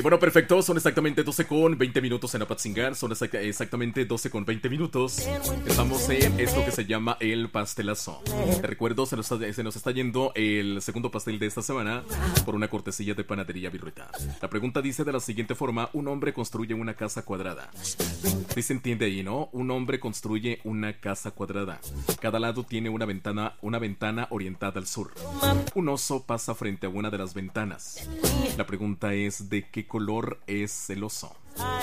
Y bueno, perfecto, son exactamente 12 con 20 minutos en Apatzingán, son exactamente 12 con 20 minutos. Estamos en esto que se llama el pastelazo. Te recuerdo, se nos está yendo el segundo pastel de esta semana por una cortesía de Panadería Virrueta. La pregunta dice de la siguiente forma: un hombre construye una casa cuadrada. ¿Sí se entiende ahí, no? Un hombre construye una casa cuadrada. Cada lado tiene una ventana orientada al sur. Un oso pasa frente a una de las ventanas. La pregunta es: ¿de qué color es el oso?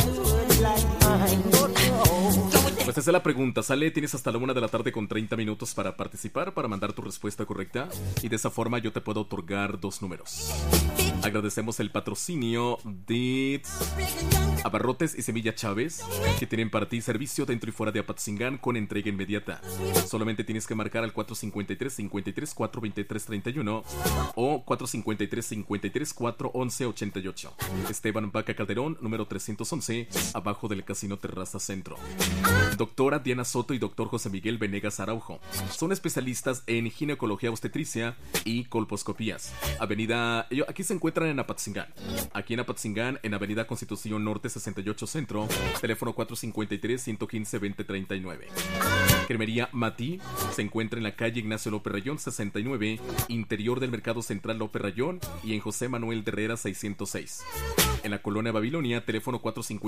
Pues esa es la pregunta, ¿sale? Tienes hasta la 1 de la tarde con 30 minutos para participar, para mandar tu respuesta correcta. Y de esa forma yo te puedo otorgar 2 números. Agradecemos el patrocinio de Abarrotes y Semilla Chávez, que tienen para ti servicio dentro y fuera de Apatzingán con entrega inmediata. Solamente tienes que marcar al 453-53-423-31 o 453-53-411-88. Esteban Vaca Calderón, número 311, abajo del Casino Terraza Centro. Doctora Diana Soto y doctor José Miguel Venegas Araujo son especialistas en ginecología obstetricia y colposcopías. Aquí se encuentran en Apatzingán. Aquí en Apatzingán, en Avenida Constitución Norte 68 Centro, teléfono 453-115-2039. Cremería Mati se encuentra en la calle Ignacio López Rayón 69, interior del Mercado Central López Rayón, y en José Manuel de Herrera 606. En la colonia Babilonia, teléfono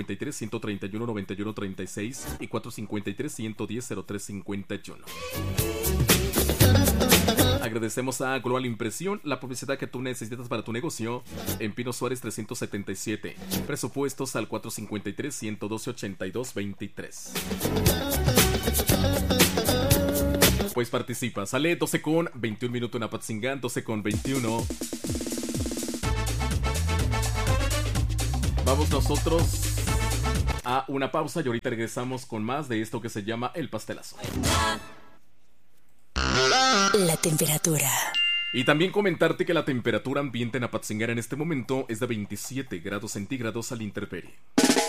453-131-9136 y 453-110-0351. Agradecemos a Global Impresión, la publicidad que tú necesitas para tu negocio, en Pino Suárez 377. Presupuestos al 453-112-8223. Pues participa, sale 12 con 21 minutos en Apatzingán, 12 con 21. Vamos nosotros a una pausa y ahorita regresamos con más de esto que se llama el pastelazo. La temperatura. Y también comentarte que la temperatura ambiente en Apatzingán en este momento es de 27 grados centígrados a la intemperie.